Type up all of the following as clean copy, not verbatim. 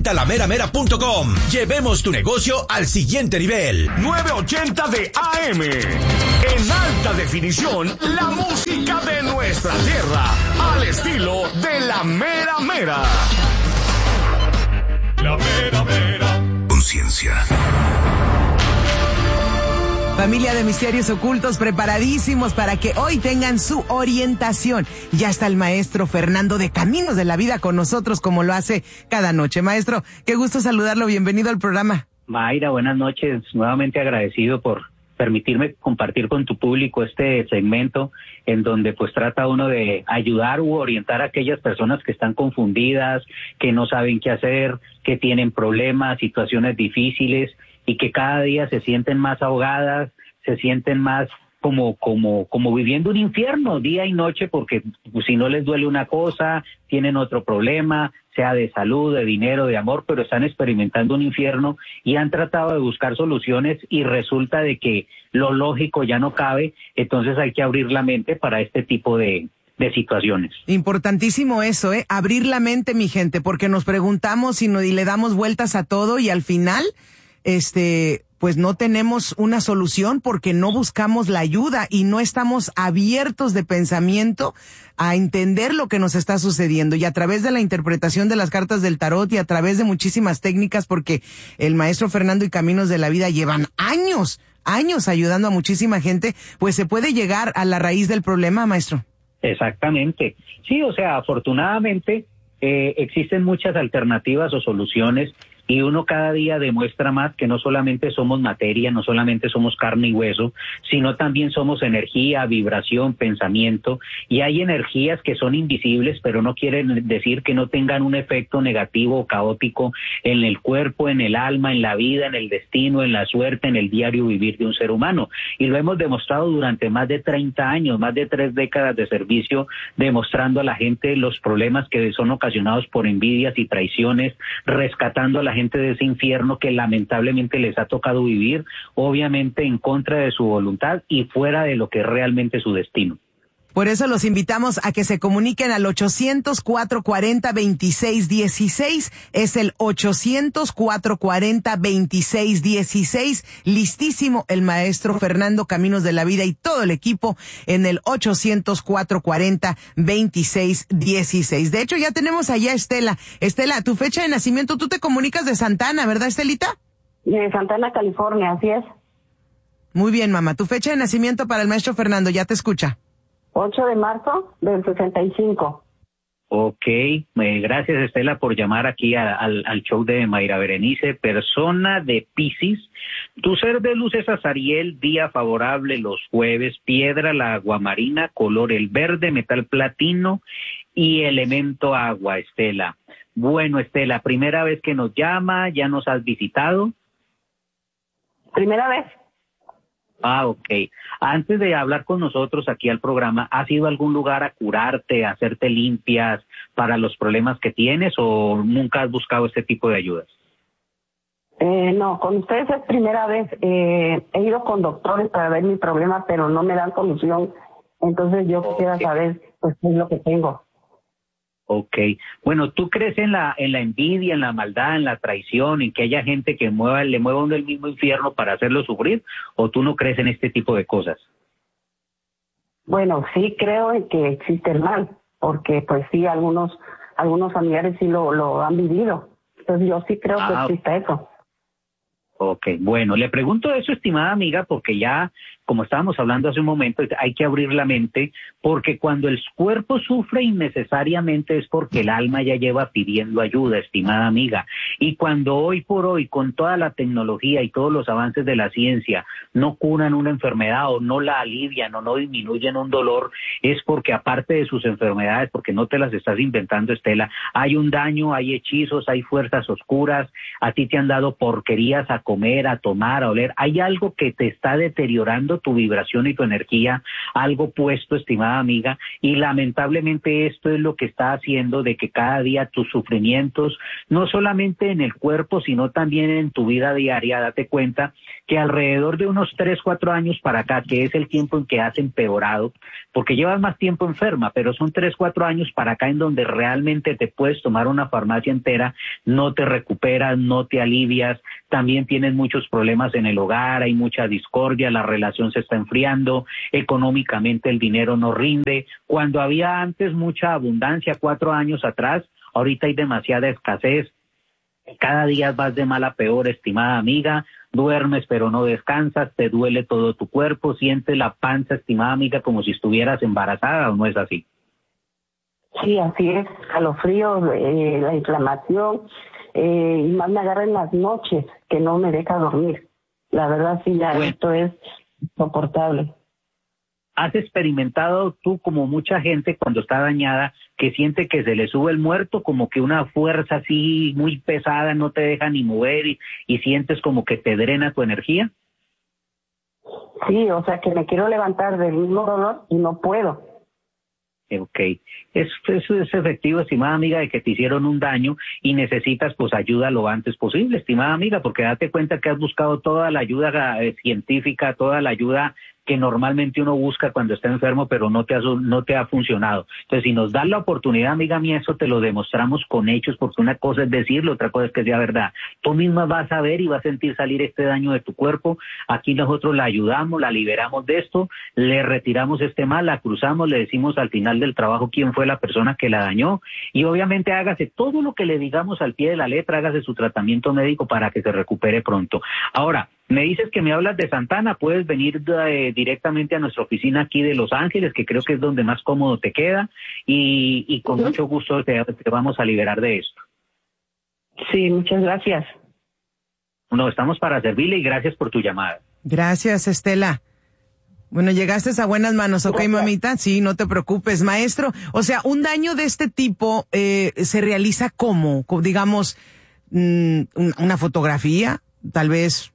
980lameramera.com. Llevemos tu negocio al siguiente nivel. 980 de AM. En alta definición, la música de nuestra tierra. Al estilo de la mera mera. La mera mera. Conciencia. Familia de Misterios Ocultos, preparadísimos para que hoy tengan su orientación. Ya está el maestro Fernando de Caminos de la Vida con nosotros, como lo hace cada noche. Maestro, qué gusto saludarlo. Bienvenido al programa. Mayra, buenas noches. Nuevamente agradecido por permitirme compartir con tu público este segmento en donde pues trata uno de ayudar u orientar a aquellas personas que están confundidas, que no saben qué hacer, que tienen problemas, situaciones difíciles y que cada día se sienten más ahogadas, se sienten más como viviendo un infierno día y noche, porque pues, si no les duele una cosa, tienen otro problema, sea de salud, de dinero, de amor, pero están experimentando un infierno y han tratado de buscar soluciones y resulta de que lo lógico ya no cabe, entonces hay que abrir la mente para este tipo de situaciones. Importantísimo eso, abrir la mente, mi gente, porque nos preguntamos y le damos vueltas a todo y al final, pues no tenemos una solución porque no buscamos la ayuda y no estamos abiertos de pensamiento a entender lo que nos está sucediendo. Y a través de la interpretación de las cartas del tarot y a través de muchísimas técnicas, porque el maestro Fernando y Caminos de la Vida llevan años ayudando a muchísima gente, pues se puede llegar a la raíz del problema, maestro. Exactamente. Sí, o sea, afortunadamente existen muchas alternativas o soluciones y uno cada día demuestra más que no solamente somos materia, no solamente somos carne y hueso, sino también somos energía, vibración, pensamiento, y hay energías que son invisibles, pero no quieren decir que no tengan un efecto negativo o caótico en el cuerpo, en el alma, en la vida, en el destino, en la suerte, en el diario vivir de un ser humano. Y lo hemos demostrado durante más de 30 años, más de 3 décadas de servicio, demostrando a la gente los problemas que son ocasionados por envidias y traiciones, rescatando a la gente de ese infierno que lamentablemente les ha tocado vivir, obviamente en contra de su voluntad y fuera de lo que es realmente su destino. Por eso los invitamos a que se comuniquen al 800-440-2616. Es el 800-440-2616. Listísimo el maestro Fernando Caminos de la Vida y todo el equipo en el 800-440-2616. De hecho, ya tenemos allá a Estela. Estela, tu fecha de nacimiento, tú te comunicas de Santa Ana, ¿verdad, Estelita? De Santa Ana, California, así es. Muy bien, mamá. Tu fecha de nacimiento para el maestro Fernando, ya te escucha. 8 de marzo del 65. Ok, gracias Estela por llamar aquí al show de Mayra Berenice. Persona de Piscis, tu ser de luz es Azariel, día favorable los jueves, piedra la aguamarina, color el verde, metal platino y elemento agua, Estela. Bueno, Estela, primera vez que nos llama, ¿ya nos has visitado? Primera vez. Ah, ok. Antes de hablar con nosotros aquí al programa, ¿has ido a algún lugar a curarte, a hacerte limpias para los problemas que tienes o nunca has buscado este tipo de ayudas? No, con ustedes es primera vez. He ido con doctores para ver mi problema, pero no me dan solución. Entonces yo quisiera saber pues qué es lo que tengo. Ok. Bueno, ¿tú crees en la envidia, en la maldad, en la traición, en que haya gente que le mueva a uno el mismo infierno para hacerlo sufrir? ¿O tú no crees en este tipo de cosas? Bueno, sí creo en que existe el mal, porque pues sí, algunos familiares sí lo han vivido. Entonces yo sí creo que existe eso. Ok, bueno, le pregunto eso, estimada amiga, porque ya, como estábamos hablando hace un momento, hay que abrir la mente, porque cuando el cuerpo sufre innecesariamente es porque el alma ya lleva pidiendo ayuda, estimada amiga. Y cuando hoy por hoy, con toda la tecnología y todos los avances de la ciencia, no curan una enfermedad o no la alivian o no disminuyen un dolor, es porque aparte de sus enfermedades, porque no te las estás inventando, Estela, hay un daño, hay hechizos, hay fuerzas oscuras, a ti te han dado porquerías a comer, a tomar, a oler, hay algo que te está deteriorando tu vibración y tu energía a algo puesto, estimada amiga, y lamentablemente esto es lo que está haciendo de que cada día tus sufrimientos, no solamente en el cuerpo, sino también en tu vida diaria, date cuenta que alrededor de unos 3-4 años para acá, que es el tiempo en que has empeorado, porque llevas más tiempo enferma, pero son 3-4 años para acá en donde realmente te puedes tomar una farmacia entera, no te recuperas, no te alivias, también tienes muchos problemas en el hogar, hay mucha discordia, la relación se está enfriando, económicamente el dinero no rinde, cuando había antes mucha abundancia 4 años atrás, ahorita hay demasiada escasez, cada día vas de mal a peor, estimada amiga, duermes pero no descansas, te duele todo tu cuerpo, sientes la panza, estimada amiga, como si estuvieras embarazada, ¿o no es así? Sí, así es, calofríos, la inflamación, y más me agarra en las noches, que no me deja dormir. La verdad sí, ya esto es insoportable. ¿Has experimentado tú, como mucha gente cuando está dañada, que siente que se le sube el muerto, como que una fuerza así muy pesada no te deja ni mover y sientes como que te drena tu energía? Sí, o sea que me quiero levantar del mismo dolor y no puedo. Ok, eso es efectivo, estimada amiga, de que te hicieron un daño y necesitas pues ayuda lo antes posible, estimada amiga, porque date cuenta que has buscado toda la ayuda científica, toda la ayuda que normalmente uno busca cuando está enfermo, pero no te ha funcionado. Entonces, si nos das la oportunidad, amiga mía, eso te lo demostramos con hechos, porque una cosa es decirlo, otra cosa es que sea verdad. Tú misma vas a ver y vas a sentir salir este daño de tu cuerpo. Aquí nosotros la ayudamos, la liberamos de esto, le retiramos este mal, la cruzamos, le decimos al final del trabajo quién fue la persona que la dañó, y obviamente hágase todo lo que le digamos al pie de la letra, hágase su tratamiento médico para que se recupere pronto. Ahora, me dices que me hablas de Santana, puedes venir directamente a nuestra oficina aquí de Los Ángeles, que creo que es donde más cómodo te queda, y con mucho gusto te vamos a liberar de esto. Sí, muchas gracias. No, estamos para servirle y gracias por tu llamada. Gracias, Estela. Bueno, llegaste a buenas manos, ¿ok, mamita? Sí, no te preocupes, maestro. O sea, un daño de este tipo se realiza ¿cómo? Digamos, una fotografía, tal vez...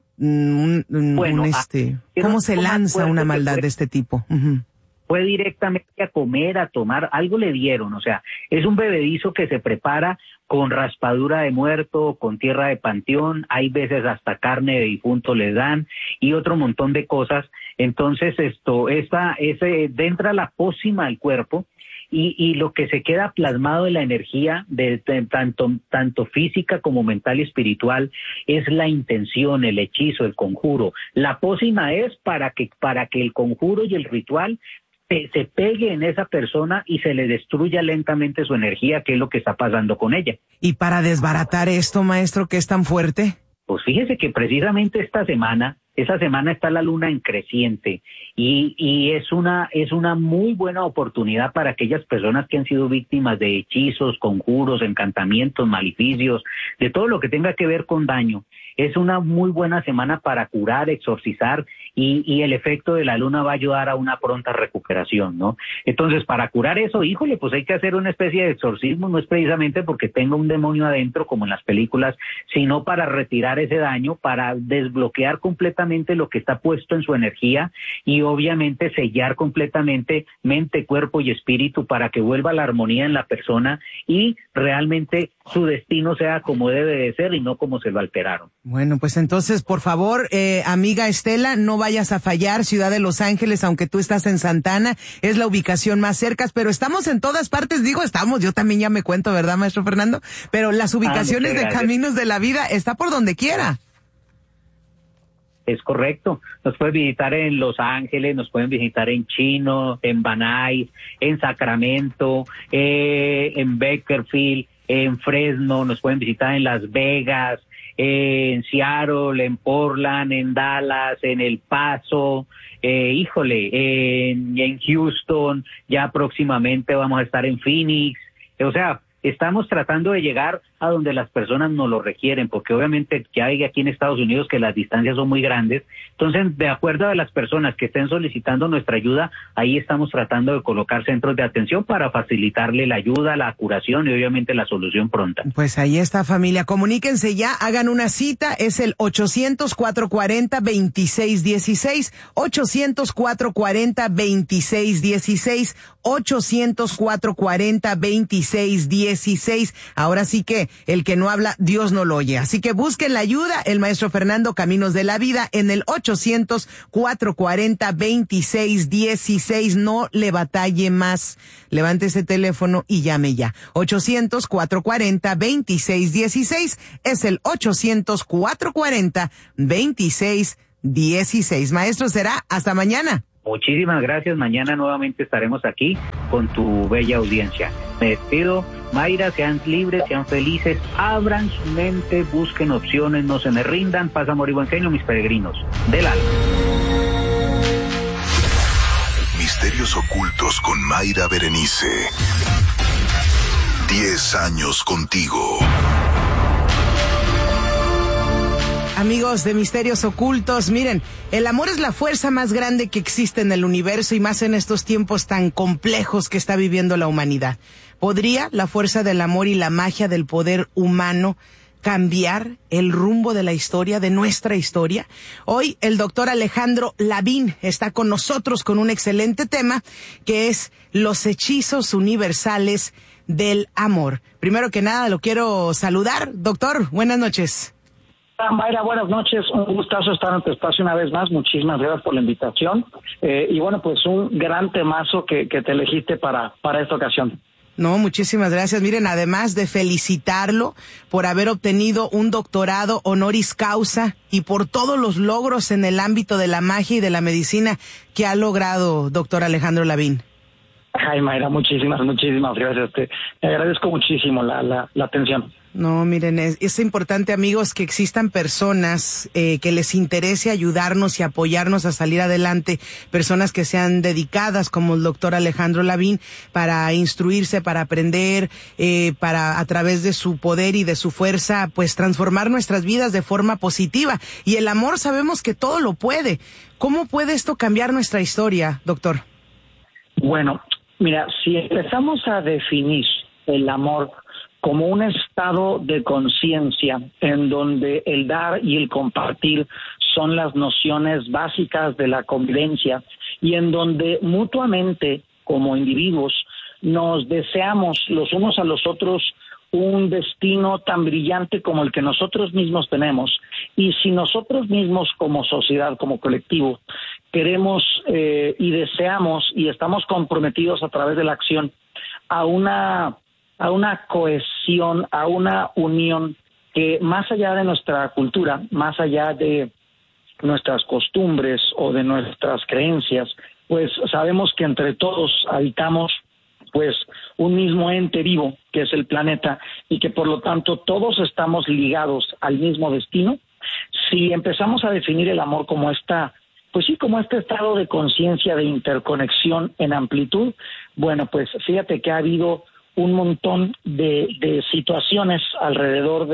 ¿cómo se lanza una maldad de este tipo? Uh-huh. Fue directamente a comer, a tomar, algo le dieron, o sea, es un bebedizo que se prepara con raspadura de muerto, con tierra de panteón, hay veces hasta carne de difunto les dan y otro montón de cosas. Entonces entra la pócima al cuerpo. Y lo que se queda plasmado en la energía de tanto física como mental y espiritual es la intención, el hechizo, el conjuro. La pócima es para que el conjuro y el ritual se pegue en esa persona y se le destruya lentamente su energía, que es lo que está pasando con ella. Y para desbaratar esto, maestro, ¿qué es tan fuerte? Pues fíjese que precisamente esa semana está la luna en creciente y es una muy buena oportunidad para aquellas personas que han sido víctimas de hechizos, conjuros, encantamientos, maleficios, de todo lo que tenga que ver con daño. Es una muy buena semana para curar, exorcizar y el efecto de la luna va a ayudar a una pronta recuperación, ¿no? Entonces, para curar eso, híjole, pues hay que hacer una especie de exorcismo, no es precisamente porque tenga un demonio adentro como en las películas, sino para retirar ese daño, para desbloquear completamente lo que está puesto en su energía y obviamente sellar completamente mente, cuerpo y espíritu para que vuelva la armonía en la persona y realmente su destino sea como debe de ser y no como se lo alteraron. Bueno, pues entonces, por favor, amiga Estela, no vayas a fallar, Ciudad de Los Ángeles, aunque tú estás en Santana, es la ubicación más cerca, pero estamos en todas partes, yo también ya me cuento, ¿verdad, maestro Fernando? Pero las ubicaciones de Caminos de la Vida está por donde quiera. Es correcto, nos pueden visitar en Los Ángeles, nos pueden visitar en Chino, en Van Nuys, en Sacramento, en Bakersfield, en Fresno, nos pueden visitar en Las Vegas, en Seattle, en Portland, en Dallas, en El Paso, en Houston, ya próximamente vamos a estar en Phoenix, o sea, estamos tratando de llegar a donde las personas nos lo requieren, porque obviamente ya hay aquí en Estados Unidos que las distancias son muy grandes. Entonces, de acuerdo a las personas que estén solicitando nuestra ayuda, ahí estamos tratando de colocar centros de atención para facilitarle la ayuda, la curación y obviamente la solución pronta. Pues ahí está, familia. Comuníquense ya, hagan una cita, es el 800-440-2616, 800-440-2616, 800-440-2616. Ahora sí que el que no habla, Dios no lo oye. Así que busquen la ayuda, el maestro Fernando Caminos de la Vida, en el 800-440-2616. No le batalle más. Levante ese teléfono y llame ya. 800-440-2616 es el 800-440-2616. Maestro, será hasta mañana. Muchísimas gracias. Mañana nuevamente estaremos aquí con tu bella audiencia. Me despido. Mayra, sean libres, sean felices, abran su mente, busquen opciones, no se me rindan. Paz, amor y buen genio, mis peregrinos del alma. Misterios ocultos con Mayra Berenice. 10 años contigo. Amigos de Misterios Ocultos, miren, el amor es la fuerza más grande que existe en el universo y más en estos tiempos tan complejos que está viviendo la humanidad. ¿Podría la fuerza del amor y la magia del poder humano cambiar el rumbo de la historia, de nuestra historia? Hoy el doctor Alejandro Lavín está con nosotros con un excelente tema que es los hechizos universales del amor. Primero que nada, lo quiero saludar. Doctor, buenas noches. Mayra, buenas noches, un gustazo estar en tu espacio una vez más, muchísimas gracias por la invitación, y bueno, pues un gran temazo que te elegiste para esta ocasión. No, muchísimas gracias. Miren, además de felicitarlo por haber obtenido un doctorado honoris causa y por todos los logros en el ámbito de la magia y de la medicina que ha logrado, doctor Alejandro Lavín. Ay, Mayra, muchísimas gracias, te agradezco muchísimo la atención. No, miren, es importante, amigos, que existan personas que les interese ayudarnos y apoyarnos a salir adelante, personas que sean dedicadas como el doctor Alejandro Lavín para instruirse, para aprender, para a través de su poder y de su fuerza, pues transformar nuestras vidas de forma positiva. Y el amor sabemos que todo lo puede. ¿Cómo puede esto cambiar nuestra historia, doctor? Bueno, mira, si empezamos a definir el amor como un estado de conciencia en donde el dar y el compartir son las nociones básicas de la convivencia y en donde mutuamente como individuos nos deseamos los unos a los otros un destino tan brillante como el que nosotros mismos tenemos, y si nosotros mismos como sociedad, como colectivo, queremos y deseamos y estamos comprometidos a través de la acción a una cohesión, a una unión que más allá de nuestra cultura, más allá de nuestras costumbres o de nuestras creencias, pues sabemos que entre todos habitamos pues un mismo ente vivo que es el planeta y que por lo tanto todos estamos ligados al mismo destino. Si empezamos a definir el amor como como este estado de conciencia de interconexión en amplitud, bueno, pues fíjate que ha habido un montón de situaciones alrededor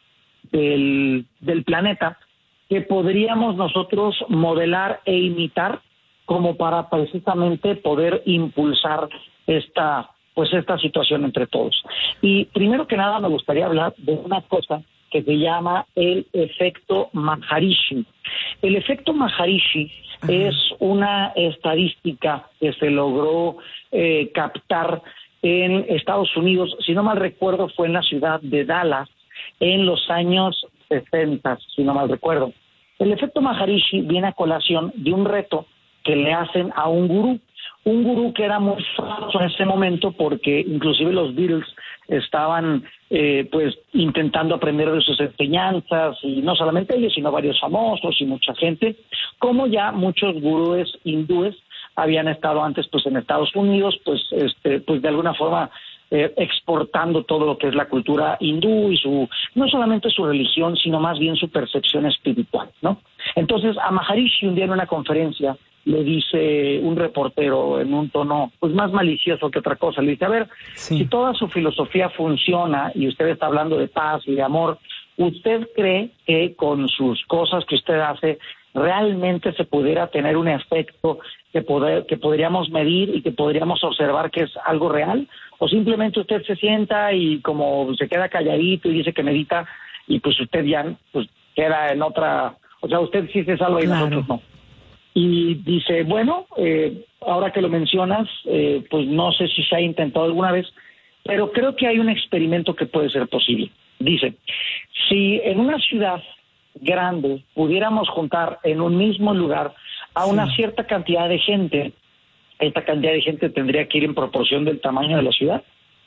del planeta que podríamos nosotros modelar e imitar como para precisamente poder impulsar esta situación entre todos. Y primero que nada me gustaría hablar de una cosa que se llama el efecto Maharishi. El efecto Maharishi es una estadística que se logró captar en Estados Unidos, si no mal recuerdo fue en la ciudad de Dallas en los años 60, si no mal recuerdo. El efecto Maharishi viene a colación de un reto que le hacen a un gurú que era muy famoso en ese momento porque inclusive los Beatles estaban pues intentando aprender de sus enseñanzas, y no solamente ellos sino varios famosos y mucha gente, como ya muchos gurúes hindúes habían estado antes pues en Estados Unidos pues de alguna forma exportando todo lo que es la cultura hindú y no solamente su religión, sino más bien su percepción espiritual, ¿no? Entonces, a Maharishi un día en una conferencia le dice un reportero en un tono pues más malicioso que otra cosa, le dice, a ver, si toda su filosofía funciona y usted está hablando de paz y de amor, ¿usted cree que con sus cosas que usted hace realmente se pudiera tener un efecto que podríamos medir y que podríamos observar que es algo real? ¿O simplemente usted se sienta y como se queda calladito y dice que medita y pues usted ya pues queda en otra, o sea, usted sí se salva y nosotros no? Y dice, bueno, ahora que lo mencionas, pues no sé si se ha intentado alguna vez, pero creo que hay un experimento que puede ser posible. Dice, si en una ciudad grande pudiéramos juntar en un mismo lugar a una cierta cantidad de gente, esta cantidad de gente tendría que ir en proporción del tamaño de la ciudad,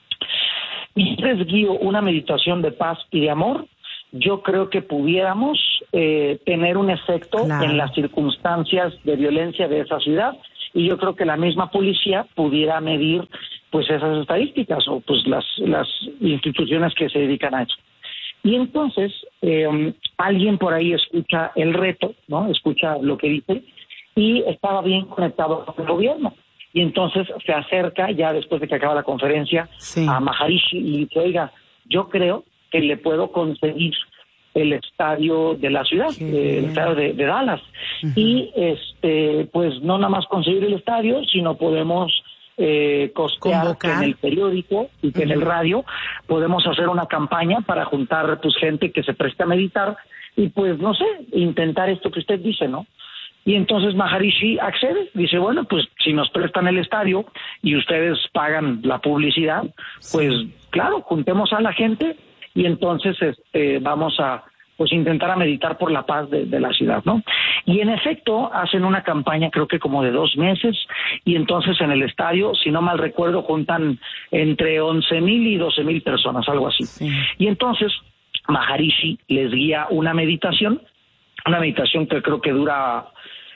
y les guío una meditación de paz y de amor, yo creo que pudiéramos tener un efecto en las circunstancias de violencia de esa ciudad, y yo creo que la misma policía pudiera medir pues esas estadísticas o pues las instituciones que se dedican a eso. Y entonces alguien por ahí escucha el reto, ¿no? Escucha lo que dice y estaba bien conectado con el gobierno. Y entonces se acerca, ya después de que acaba la conferencia, a Maharishi y dice, oiga, yo creo que le puedo conseguir el estadio de la ciudad, el estadio de Dallas. Y pues no nada más conseguir el estadio, sino podemos costear que en el periódico y que en el radio podemos hacer una campaña para juntar pues gente que se preste a meditar y pues no sé, intentar esto que usted dice, ¿no? Y entonces Maharishi accede, dice, bueno, pues si nos prestan el estadio y ustedes pagan la publicidad, pues claro, juntemos a la gente y entonces vamos a pues intentar a meditar por la paz de la ciudad, ¿no? Y en efecto hacen una campaña creo que como de 2 meses y entonces en el estadio, si no mal recuerdo, juntan entre 11,000 y 12,000 personas, algo así. Y entonces Maharishi les guía una meditación que creo que dura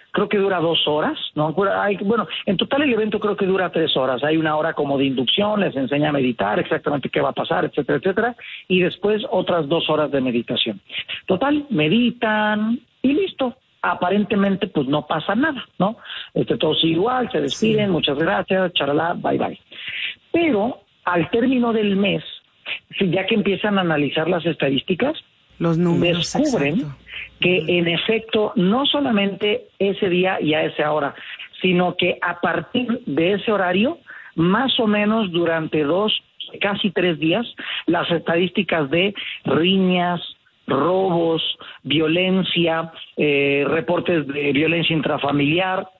2 horas, ¿no? Bueno, en total el evento creo que dura 3 horas. Hay 1 hora como de inducción, les enseña a meditar, exactamente qué va a pasar, etcétera, etcétera, y después otras 2 horas de meditación. Total, meditan y listo. Aparentemente, pues no pasa nada, ¿no? Todo sigue igual, se despiden, muchas gracias, charalá, bye bye. Pero al término del mes, ya que empiezan a analizar las estadísticas, los números descubren que en efecto no solamente ese día y a esa hora, sino que a partir de ese horario, más o menos durante 2, casi 3 días, las estadísticas de riñas, robos, violencia, reportes de violencia intrafamiliar,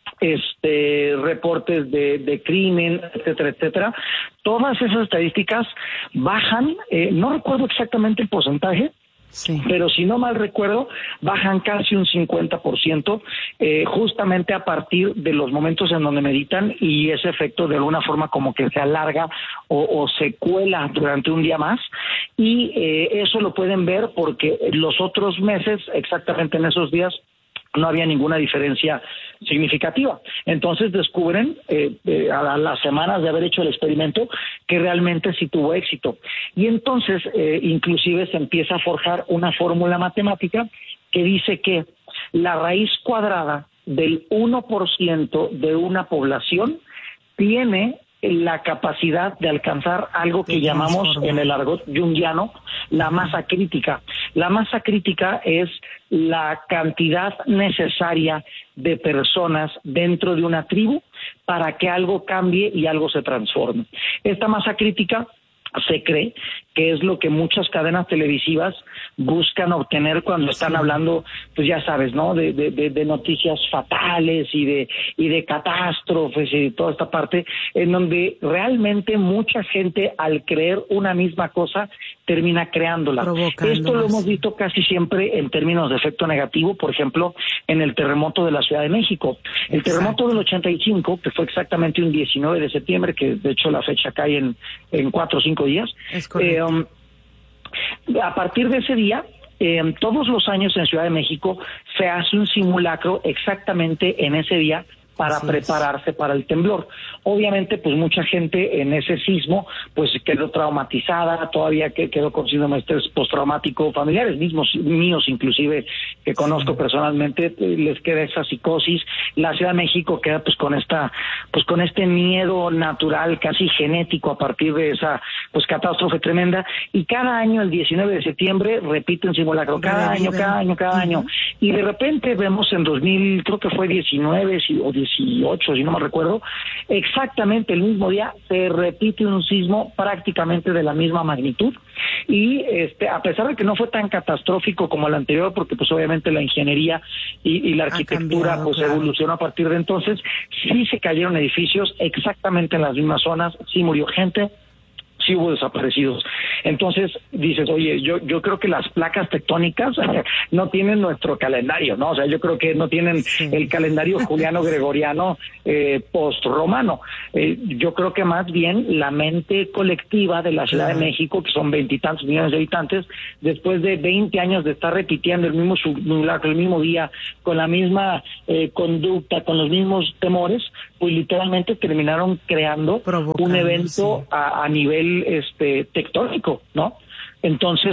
reportes de crimen, etcétera, etcétera, todas esas estadísticas bajan, no recuerdo exactamente el porcentaje, pero si no mal recuerdo, bajan casi un 50%, justamente a partir de los momentos en donde meditan y ese efecto de alguna forma como que se alarga o se cuela durante un día más y eso lo pueden ver porque los otros meses, exactamente en esos días, no había ninguna diferencia significativa. Entonces descubren a las semanas de haber hecho el experimento que realmente sí tuvo éxito. Y entonces inclusive se empieza a forjar una fórmula matemática que dice que la raíz cuadrada del 1% de una población tiene la capacidad de alcanzar algo que llamamos en el argot junguiano la masa crítica. La masa crítica es la cantidad necesaria de personas dentro de una tribu para que algo cambie y algo se transforme. Esta masa crítica se cree que es lo que muchas cadenas televisivas buscan obtener cuando están hablando, pues ya sabes, ¿no? De noticias fatales y de catástrofes y de toda esta parte, en donde realmente mucha gente al creer una misma cosa termina creándola. Esto lo hemos visto casi siempre en términos de efecto negativo, por ejemplo, en el terremoto de la Ciudad de México. El terremoto del 85, que fue exactamente un 19 de septiembre, que de hecho la fecha cae en 4 o 5 días. Es correcto. A partir de ese día, todos los años en Ciudad de México se hace un simulacro exactamente en ese día para prepararse para el temblor. Obviamente, pues mucha gente en ese sismo pues quedó traumatizada, todavía quedó con síndrome de estrés postraumático, familiares míos inclusive que conozco personalmente, les queda esa psicosis. La Ciudad de México queda pues con este miedo natural, casi genético, a partir de esa pues catástrofe tremenda. Y cada año, el 19 de septiembre, repiten simulacro, cada año. Y de repente vemos en 2000, creo que fue 19 o 18, si no me recuerdo, exactamente el mismo día se repite un sismo prácticamente de la misma magnitud. Y a pesar de que no fue tan catastrófico como el anterior, porque pues obviamente la ingeniería y la arquitectura evolucionó a partir de entonces, sí se cayeron edificios exactamente en las mismas zonas, sí murió gente, sí hubo desaparecidos. Entonces dices, oye, yo creo que las placas tectónicas no tienen nuestro calendario, ¿no? O sea, yo creo que no tienen el calendario juliano-gregoriano post-romano. Yo creo que más bien la mente colectiva de la Ciudad de México, que son 20 y tantos millones de habitantes, después de 20 años de estar repitiendo el mismo simulacro, el mismo día, con la misma conducta, con los mismos temores, pues literalmente terminaron creando un evento a nivel tectónico, ¿no? Entonces,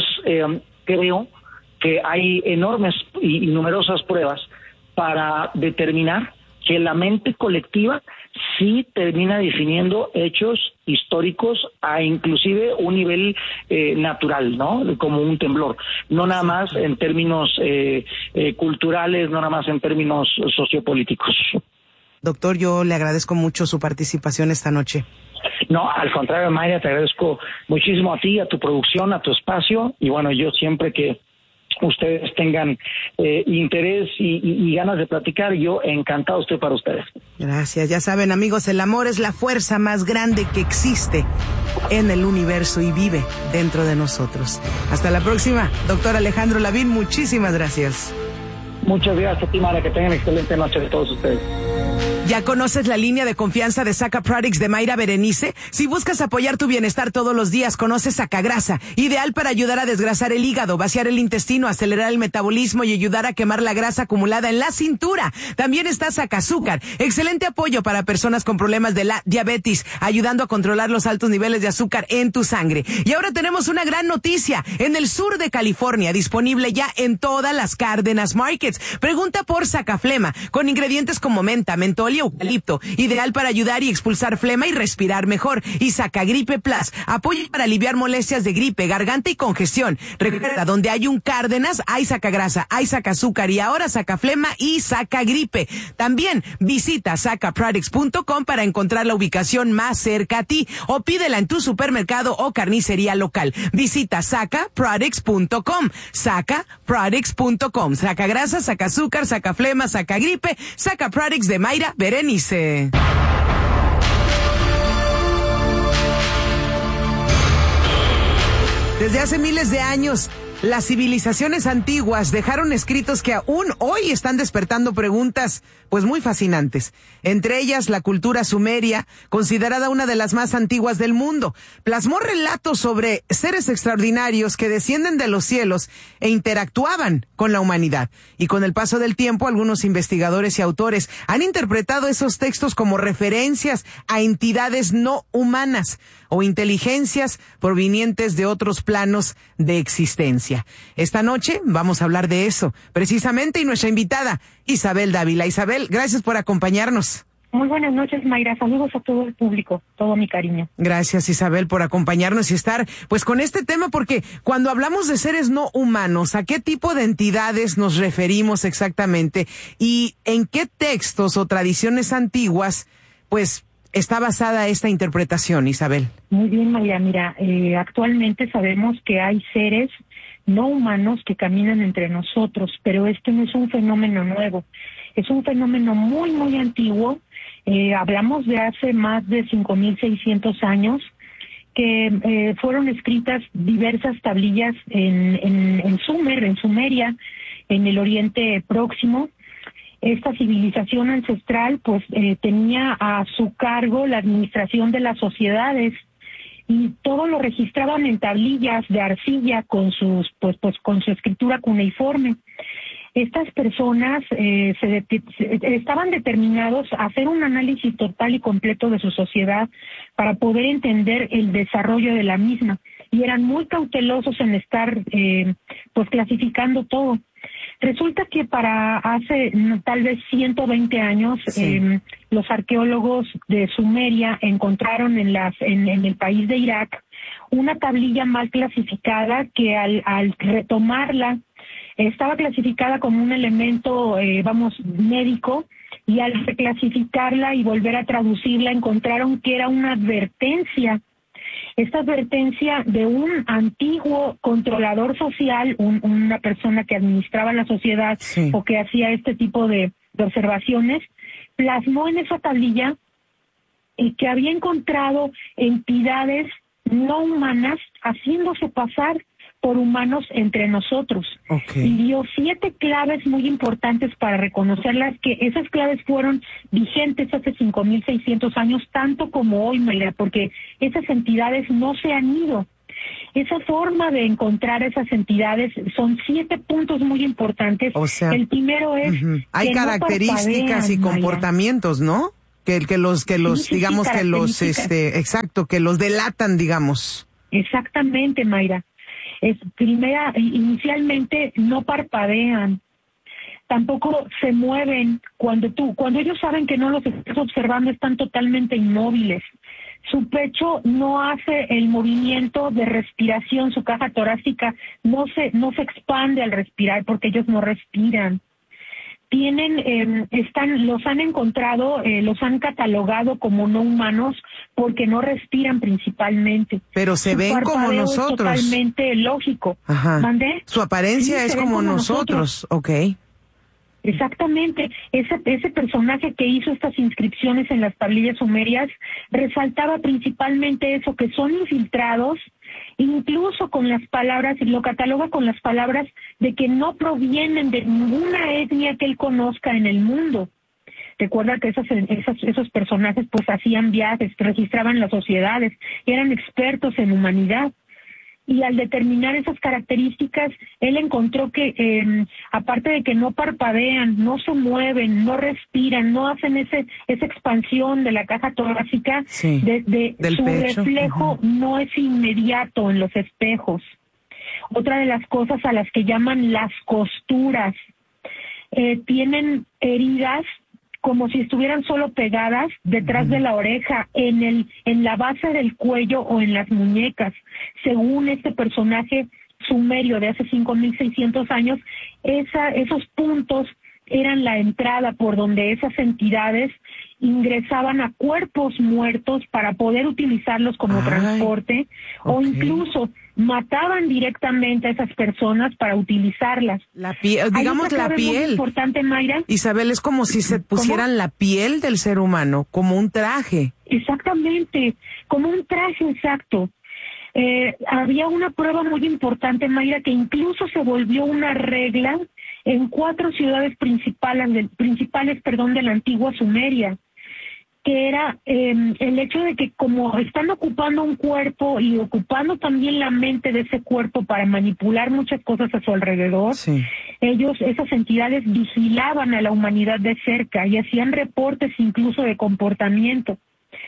creo que hay enormes y numerosas pruebas para determinar que la mente colectiva sí termina definiendo hechos históricos a inclusive un nivel natural, ¿no? Como un temblor. No nada más en términos culturales, no nada más en términos sociopolíticos. Doctor, yo le agradezco mucho su participación esta noche. No, al contrario, Mayra, te agradezco muchísimo a ti, a tu producción, a tu espacio, y bueno, yo siempre que ustedes tengan interés y ganas de platicar, yo encantado estoy para ustedes. Gracias. Ya saben, amigos, el amor es la fuerza más grande que existe en el universo y vive dentro de nosotros. Hasta la próxima, doctor Alejandro Lavín, muchísimas gracias. Muchas gracias a ti, Mayra, que tengan excelente noche de todos ustedes. ¿Ya conoces la línea de confianza de Saca Products de Mayra Berenice? Si buscas apoyar tu bienestar todos los días, conoce Sacagrasa, ideal para ayudar a desgrasar el hígado, vaciar el intestino, acelerar el metabolismo y ayudar a quemar la grasa acumulada en la cintura. También está Sacazúcar, excelente apoyo para personas con problemas de la diabetes, ayudando a controlar los altos niveles de azúcar en tu sangre. Y ahora tenemos una gran noticia, en el sur de California, disponible ya en todas las Cárdenas Markets. Pregunta por Sacaflema, con ingredientes como menta, mentol y eucalipto, ideal para ayudar y expulsar flema y respirar mejor. Y Sacagripe Plus, apoyo para aliviar molestias de gripe, garganta y congestión. Recuerda, donde hay un Cárdenas, hay Sacagrasa, hay Sacazúcar y ahora Sacaflema y Sacagripe. También visita sacaproducts.com para encontrar la ubicación más cerca a ti o pídela en tu supermercado o carnicería local. Visita sacaproducts.com, sacaproducts.com. Sacagrasa, Sacazúcar, Sacaflema, Sacagripe, Sacaproducts de Mayra Berenice. Desde hace miles de años, las civilizaciones antiguas dejaron escritos que aún hoy están despertando preguntas pues muy fascinantes. Entre ellas, la cultura sumeria, considerada una de las más antiguas del mundo, plasmó relatos sobre seres extraordinarios que descienden de los cielos e interactuaban con la humanidad. Y con el paso del tiempo, algunos investigadores y autores han interpretado esos textos como referencias a entidades no humanas o inteligencias provenientes de otros planos de existencia. Esta noche vamos a hablar de eso, precisamente, y nuestra invitada, Isabel Dávila. Isabel, gracias por acompañarnos. Muy buenas noches, Mayra. Saludos a todo el público, todo mi cariño. Gracias, Isabel, por acompañarnos y estar pues con este tema, porque cuando hablamos de seres no humanos, ¿a qué tipo de entidades nos referimos exactamente? ¿Y en qué textos o tradiciones antiguas pues está basada esta interpretación, Isabel? Muy bien, Mayra. Mira, actualmente sabemos que hay seres no humanos que caminan entre nosotros, pero este no es un fenómeno nuevo, es un fenómeno muy, muy antiguo. Hablamos de hace más de 5.600 años, que fueron escritas diversas tablillas en Sumeria, en el Oriente Próximo. Esta civilización ancestral pues tenía a su cargo la administración de las sociedades y todo lo registraban en tablillas de arcilla con sus con su escritura cuneiforme. Estas personas estaban determinados a hacer un análisis total y completo de su sociedad para poder entender el desarrollo de la misma, y eran muy cautelosos en estar clasificando todo. Resulta que para hace tal vez 120 años, los arqueólogos de Sumeria encontraron en el país de Irak una tablilla mal clasificada que al retomarla estaba clasificada como un elemento, médico, y al reclasificarla y volver a traducirla encontraron que era una advertencia. Esta advertencia de un antiguo controlador social, una persona que administraba la sociedad o que hacía este tipo de observaciones, plasmó en esa tablilla que había encontrado entidades no humanas haciéndose pasar por humanos entre nosotros. Y dio 7 claves muy importantes para reconocerlas, que esas claves fueron vigentes hace 5.600 años, tanto como hoy, Mayra, porque esas entidades no se han ido. Esa forma de encontrar esas entidades son 7 puntos muy importantes. O sea, el primero es hay características y comportamientos, ¿no? Que los digamos que los que los delatan, digamos. Exactamente, Mayra. Inicialmente no parpadean, tampoco se mueven. Cuando ellos saben que no los estás observando, están totalmente inmóviles. Su pecho no hace el movimiento de respiración, su caja torácica no se expande al respirar porque ellos no respiran. Los han encontrado, los han catalogado como no humanos porque no respiran principalmente. Pero se ven como nosotros. Es totalmente lógico. ¿Mandé? Su apariencia es como nosotros. Exactamente. Ese personaje que hizo estas inscripciones en las tablillas sumerias resaltaba principalmente eso, que son infiltrados, incluso con las palabras, lo cataloga con las palabras de que no provienen de ninguna etnia que él conozca en el mundo. Recuerda que esos personajes pues hacían viajes, registraban las sociedades, eran expertos en humanidad. Y al determinar esas características, él encontró que aparte de que no parpadean, no se mueven, no respiran, no hacen esa expansión de la caja torácica, del su pecho. Reflejo no es inmediato en los espejos. Otra de las cosas a las que llaman las costuras, tienen heridas como si estuvieran solo pegadas detrás de la oreja, en la base del cuello o en las muñecas. Según este personaje sumerio de hace 5.600 años, esos puntos eran la entrada por donde esas entidades ingresaban a cuerpos muertos para poder utilizarlos como transporte, o incluso mataban directamente a esas personas para utilizarlas. La piel, digamos la piel. Muy importante, Mayra. Isabel, es como si se pusieran la piel del ser humano, como un traje. Exactamente, como un traje, exacto. Había una prueba muy importante, Mayra, que incluso se volvió una regla en 4 ciudades principales de la antigua Sumeria, que era el hecho de que como están ocupando un cuerpo y ocupando también la mente de ese cuerpo para manipular muchas cosas a su alrededor, esas entidades vigilaban a la humanidad de cerca y hacían reportes incluso de comportamiento.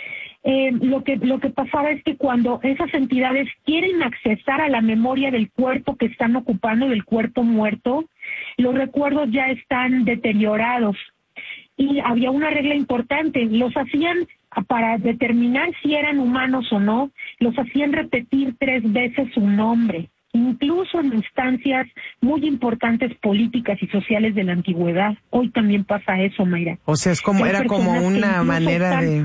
Lo que pasaba es que cuando esas entidades quieren accesar a la memoria del cuerpo que están ocupando, del cuerpo muerto, los recuerdos ya están deteriorados. Y había una regla importante, los hacían, para determinar si eran humanos o no, los hacían repetir 3 veces su nombre, incluso en instancias muy importantes políticas y sociales de la antigüedad. Hoy también pasa eso, Mayra. O sea, era como una manera de...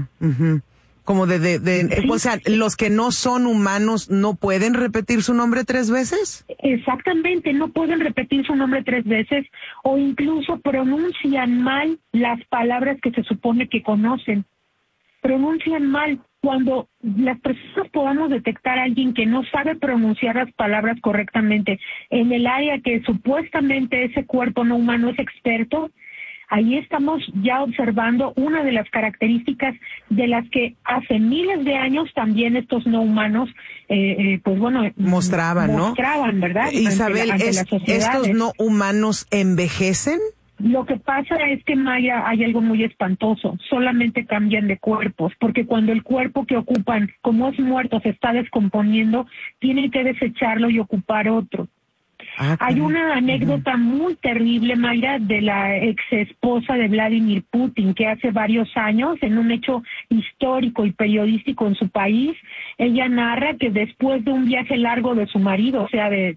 O sea, los que no son humanos no pueden repetir su nombre 3 veces. Exactamente, no pueden repetir su nombre 3 veces, o incluso pronuncian mal las palabras que se supone que conocen. Pronuncian mal. Cuando las personas podamos detectar a alguien que no sabe pronunciar las palabras correctamente en el área que supuestamente ese cuerpo no humano es experto, ahí estamos ya observando una de las características de las que hace miles de años también estos no humanos, mostraban, ¿verdad? Isabel, ante ¿estos no humanos envejecen? Lo que pasa es que, Maya, hay algo muy espantoso, solamente cambian de cuerpos, porque cuando el cuerpo que ocupan, como es muerto, se está descomponiendo, tienen que desecharlo y ocupar otro. Hay una anécdota muy terrible, Mayra, de la ex esposa de Vladimir Putin, que hace varios años, en un hecho histórico y periodístico en su país, ella narra que después de un viaje largo de su marido, o sea, de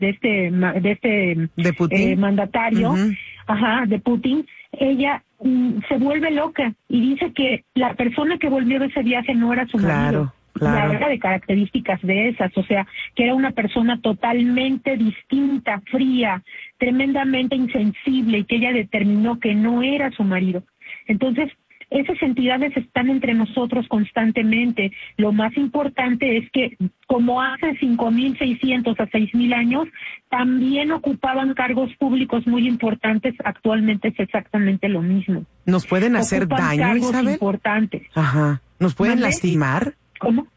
Putin, mandatario, de Putin, ella se vuelve loca y dice que la persona que volvió de ese viaje no era su marido. Claro. Habla de características de esas, o sea, que era una persona totalmente distinta, fría, tremendamente insensible, y que ella determinó que no era su marido. Entonces, esas entidades están entre nosotros constantemente. Lo más importante es que, como hace 5.600 a 6.000 años, también ocupaban cargos públicos muy importantes. Actualmente es exactamente lo mismo. ¿Nos pueden hacer daño, Isabel? Importantes. ¿Nos pueden lastimar? ¿Cómo?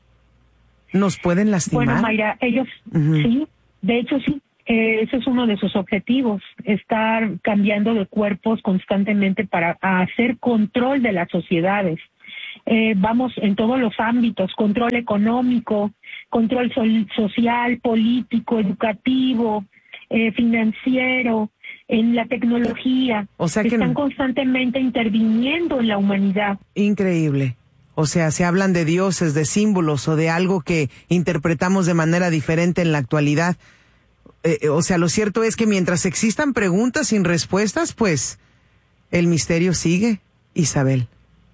¿Nos pueden lastimar? Bueno, Mayra, ellos sí, de hecho sí. Ese es uno de sus objetivos, estar cambiando de cuerpos constantemente para hacer control de las sociedades. Vamos en todos los ámbitos: control económico, control social, político, educativo, financiero, en la tecnología. O sea que están constantemente interviniendo en la humanidad. Increíble. O sea, se hablan de dioses, de símbolos o de algo que interpretamos de manera diferente en la actualidad. O sea, lo cierto es que mientras existan preguntas sin respuestas, pues el misterio sigue, Isabel.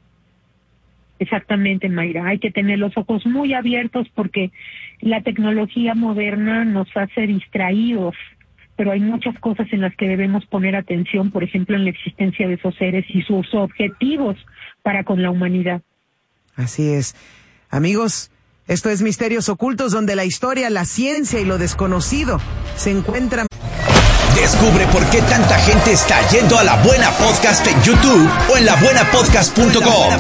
Exactamente, Mayra. Hay que tener los ojos muy abiertos porque la tecnología moderna nos hace distraídos, pero hay muchas cosas en las que debemos poner atención, por ejemplo, en la existencia de esos seres y sus objetivos para con la humanidad. Así es. Amigos, esto es Misterios Ocultos, donde la historia, la ciencia y lo desconocido se encuentran. Descubre por qué tanta gente está yendo a La Buena Podcast en YouTube o en labuenapodcast.com.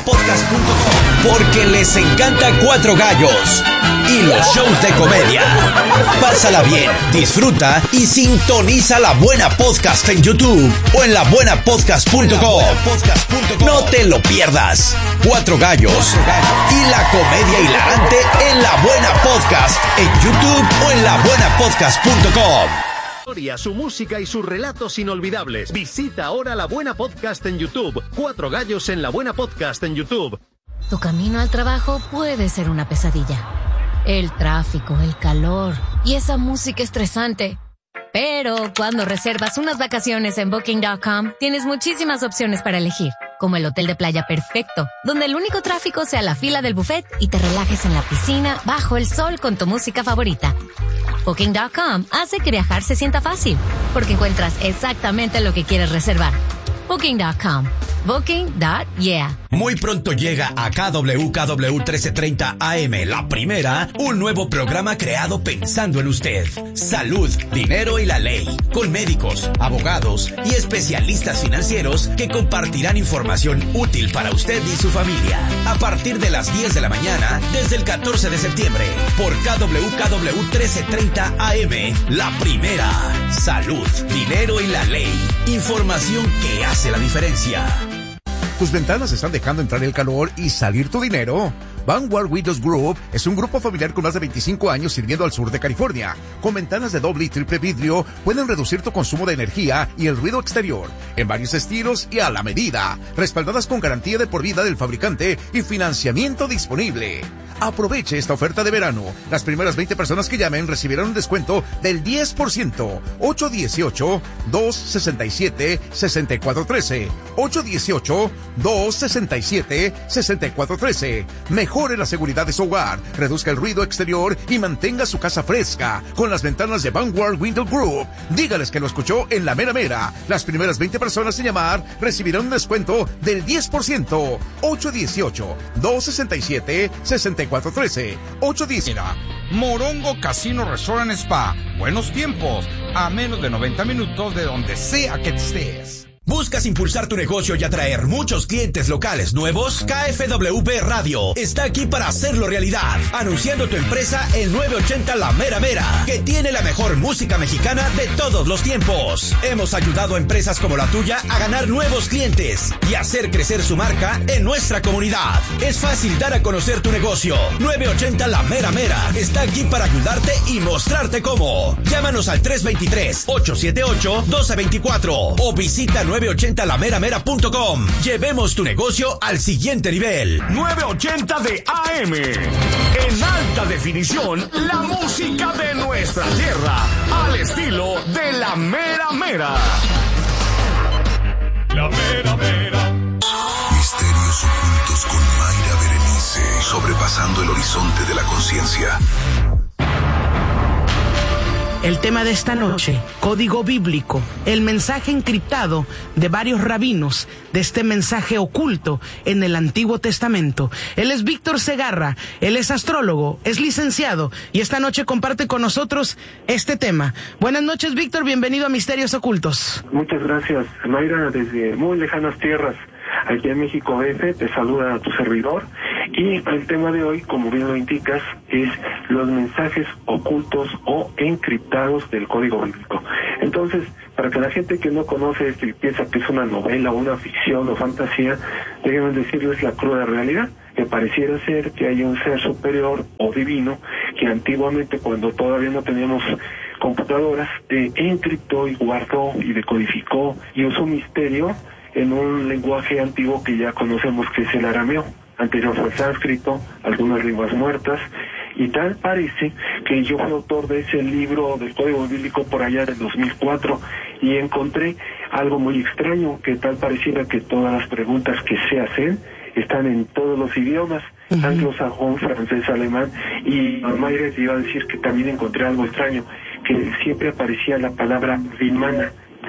Porque les encanta Cuatro Gallos y los shows de comedia. Pásala bien, disfruta y sintoniza La Buena Podcast en YouTube o en labuenapodcast.com. No te lo pierdas. Cuatro Gallos y la comedia hilarante en La Buena Podcast en YouTube o en labuenapodcast.com. Su música y sus relatos inolvidables. Visita ahora La Buena Podcast en YouTube. Cuatro Gallos en La Buena Podcast en YouTube. Tu camino al trabajo puede ser una pesadilla. El tráfico, el calor y esa música estresante. Pero cuando reservas unas vacaciones en Booking.com, tienes muchísimas opciones para elegir. Como el hotel de playa perfecto, donde el único tráfico sea la fila del buffet y te relajes en la piscina bajo el sol con tu música favorita. Booking.com hace que viajar se sienta fácil, porque encuentras exactamente lo que quieres reservar. Booking.com. Booking.yeah. Muy pronto llega a KWKW 1330 AM, La Primera, un nuevo programa creado pensando en usted. Salud, dinero y la ley, con médicos, abogados y especialistas financieros que compartirán información útil para usted y su familia. A partir de las 10 de la mañana, desde el 14 de septiembre, por KWKW 1330 AM, La Primera. Salud, dinero y la ley. Información que hace la diferencia. ¿Tus ventanas están dejando entrar el calor y salir tu dinero? Vanguard Windows Group es un grupo familiar con más de 25 años sirviendo al sur de California. Con ventanas de doble y triple vidrio, pueden reducir tu consumo de energía y el ruido exterior, en varios estilos y a la medida, respaldadas con garantía de por vida del fabricante y financiamiento disponible. Aproveche esta oferta de verano. Las primeras 20 personas que llamen recibirán un descuento del 10%. 818-267-6413. 818-267-6413. Mejore la seguridad de su hogar, reduzca el ruido exterior y mantenga su casa fresca con las ventanas de Vanguard Window Group. Dígales que lo escuchó en La Mera Mera. Las primeras 20 personas en llamar recibirán un descuento del 10%. 818-267-6413. 810. Morongo Casino Resort and Spa. Buenos tiempos, a menos de 90 minutos de donde sea que estés. ¿Buscas impulsar tu negocio y atraer muchos clientes locales nuevos? KFWB Radio está aquí para hacerlo realidad, anunciando tu empresa en 980 La Mera Mera, que tiene la mejor música mexicana de todos los tiempos. Hemos ayudado a empresas como la tuya a ganar nuevos clientes y hacer crecer su marca en nuestra comunidad. Es fácil dar a conocer tu negocio. 980 La Mera Mera está aquí para ayudarte y mostrarte cómo. Llámanos al 323-878-1224 o visita 980lameramera.com. Llevemos tu negocio al siguiente nivel. 980 de AM. En alta definición, la música de nuestra tierra. Al estilo de La Mera Mera. La Mera Mera. Misterios ocultos con Mayra Berenice. Sobrepasando el horizonte de la conciencia. El tema de esta noche, código bíblico, el mensaje encriptado de varios rabinos de este mensaje oculto en el Antiguo Testamento. Él es Víctor Segarra, él es astrólogo, es licenciado y esta noche comparte con nosotros este tema. Buenas noches, Víctor, bienvenido a Misterios Ocultos. Muchas gracias, Mayra, desde muy lejanas tierras. Aquí en México DF te saluda a tu servidor y el tema de hoy, como bien lo indicas, es los mensajes ocultos o encriptados del código bíblico. Entonces, para que la gente que no conoce esto y piensa que es una novela, una ficción o fantasía, déjenme decirles la cruda realidad, que pareciera ser que hay un ser superior o divino que antiguamente, cuando todavía no teníamos computadoras, encriptó y guardó y decodificó y usó misterio en un lenguaje antiguo que ya conocemos, que es el arameo. Anterior fue el sánscrito, algunas lenguas muertas, y tal parece que yo fui autor de ese libro del Código Bíblico por allá del 2004 y encontré algo muy extraño, que tal pareciera que todas las preguntas que se hacen están en todos los idiomas, anglosajón, francés, alemán, y Mayra te iba a decir que también encontré algo extraño, que siempre aparecía la palabra Vimana,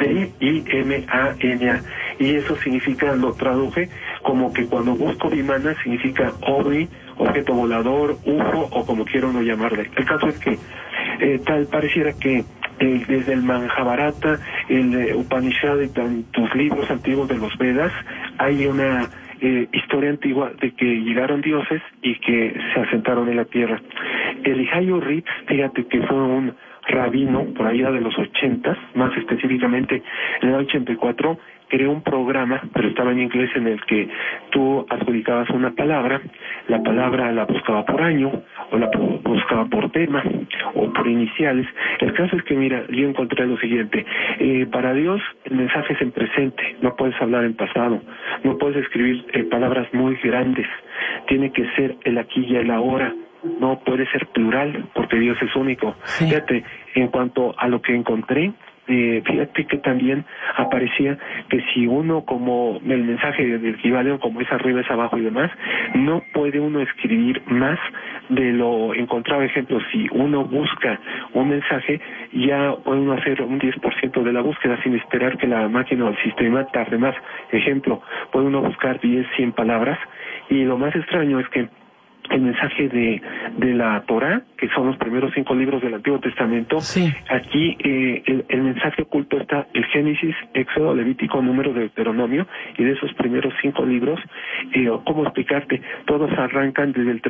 D-I-M-A-N-A, y eso significa, lo traduje como que cuando busco Vimana significa ovni, objeto volador, UFO o como quiera uno llamarle. El caso es que tal pareciera que desde el Mahabharata, el Upanishad y tantos libros antiguos de los Vedas, hay una historia antigua de que llegaron dioses y que se asentaron en la tierra. Eliyahu Ritz, fíjate que fue un rabino por allá de los 80, más específicamente en el 84, creó un programa, pero estaba en inglés, en el que tú adjudicabas una palabra, la palabra la buscaba por año, o la buscaba por tema, o por iniciales. El caso es que, mira, yo encontré lo siguiente, para Dios el mensaje es en presente, no puedes hablar en pasado, no puedes escribir palabras muy grandes, tiene que ser el aquí y el ahora, no puede ser plural, porque Dios es único. Sí. Fíjate, en cuanto a lo que encontré, fíjate que también aparecía que si uno, como el mensaje del Kibalión, como es arriba, es abajo y demás, no puede uno escribir más de lo encontrado. Ejemplo, si uno busca un mensaje, ya puede uno hacer un 10% de la búsqueda sin esperar que la máquina o el sistema tarde más. Ejemplo, puede uno buscar 10, 100 palabras, y lo más extraño es que el mensaje de la Torá, que son los primeros 5 libros del Antiguo Testamento, sí. Aquí el mensaje oculto está el Génesis, Éxodo, Levítico, Número, Deuteronomio, y de esos primeros 5 libros, ¿cómo explicarte? Todos arrancan desde el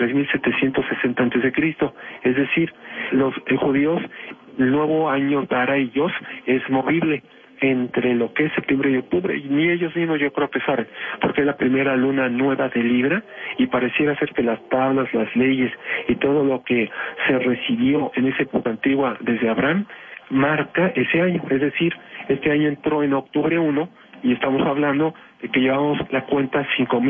3760 a.C., es decir, los judíos, el nuevo año para ellos es movible entre lo que es septiembre y octubre, y ni ellos mismos yo creo que saben, porque es la primera luna nueva de Libra, y pareciera ser que las tablas, las leyes y todo lo que se recibió en esa época antigua desde Abraham, marca ese año. Es decir, este año entró en octubre 1, y estamos hablando de que llevamos la cuenta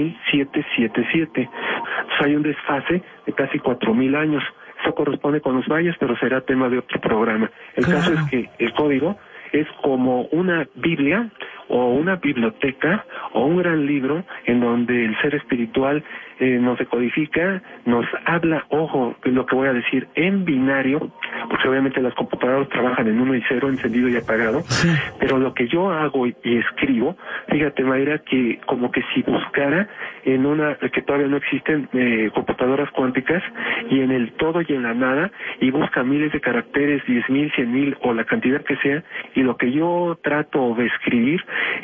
5,777. Entonces hay un desfase de casi 4,000 años. Eso corresponde con los mayas, pero será tema de otro programa. El caso es que el código es como una Biblia o una biblioteca o un gran libro en donde el ser espiritual nos decodifica, nos habla, ojo, lo que voy a decir, en binario, porque obviamente las computadoras trabajan en 1 y 0, encendido y apagado, pero lo que yo hago y escribo, fíjate, Mayra, que como que si buscara en una, que todavía no existen computadoras cuánticas, y en el todo y en la nada, y busca miles de caracteres, 10,000, 100,000 o la cantidad que sea, y lo que yo trato de escribir,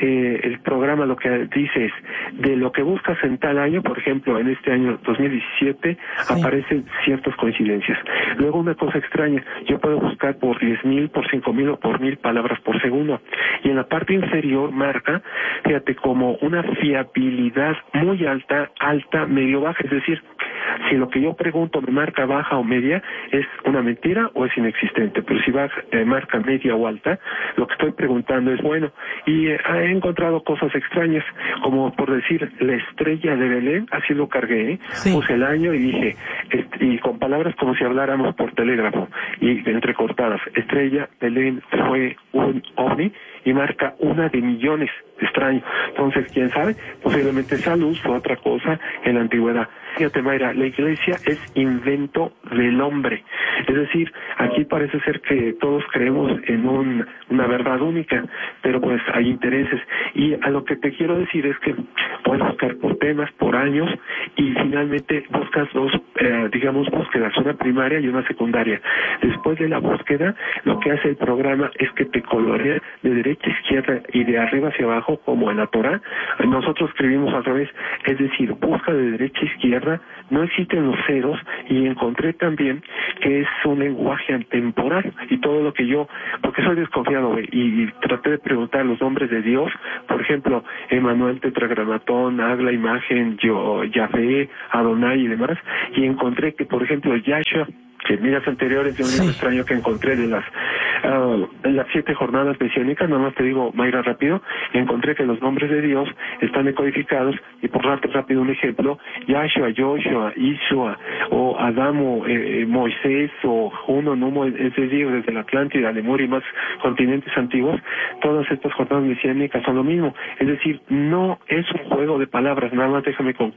el programa lo que dice es, de lo que buscas en tal año, por ejemplo, en este año 2017, aparecen ciertas coincidencias. Luego una cosa extraña, yo puedo buscar por 10,000, por 5,000 o por 1,000 palabras por segundo, y en la parte inferior marca, fíjate, como una fiabilidad muy alta, medio, baja, es decir, si lo que yo pregunto me marca baja o media, es una mentira o es inexistente, pero si baja, marca media o alta, lo que estoy preguntando es bueno, y he encontrado cosas extrañas, como por decir, la estrella de Belén, así lo cargué, puse el año y dije, y con palabras como si habláramos por telégrafo, y entrecortadas, estrella, Belén, fue un ovni, y marca 1 de millones, extraño. Entonces, ¿quién sabe? Posiblemente esa luz fue otra cosa en la antigüedad. Fíjate, Mayra, la iglesia es invento del hombre. Es decir, aquí parece ser que todos creemos en una verdad única, pero pues hay intereses. Y a lo que te quiero decir es que puedes buscar por temas, por años, y finalmente buscas dos, búsquedas, una primaria y una secundaria. Después de la búsqueda, lo que hace el programa es que te colorea de derecha a izquierda y de arriba hacia abajo, como en la Torah. Nosotros escribimos al revés, es decir, busca de derecha a izquierda, no existen los ceros, y encontré también que es un lenguaje atemporal, y todo lo que yo, porque soy desconfiado, y traté de preguntar los nombres de Dios, por ejemplo, Emanuel, Tetragramatón, Agla, Imagen, Yahvé, Adonai y demás, y encontré que, por ejemplo, Yahshua, que en días anteriores de un libro extraño que encontré de las 7 jornadas mesiánicas, nada más te digo, Mayra, rápido, encontré que los nombres de Dios están decodificados, y por rápido un ejemplo, Yahshua, Joshua, Isua, o Adamo, Moisés, o Juno, Numo, es decir, desde la Atlántida, Lemuria y más continentes antiguos, todas estas jornadas mesiánicas son lo mismo, es decir, no es un juego de palabras, nada más déjame concluir.